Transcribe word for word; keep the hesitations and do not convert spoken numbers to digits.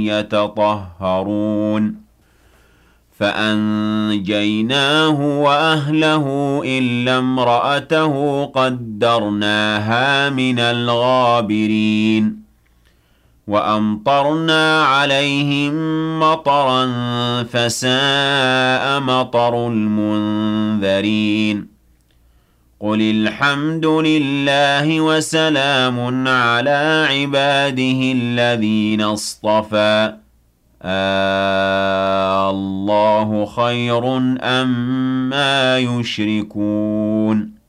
يتطهرون فأنجيناه وأهله إلا امرأته قدرناها من الغابرين وأمطرنا عليهم مطرا فساء مطر المنذرين قل الحمد لله وسلام على عباده الذين اصطفى آه الله خير أم ما يشركون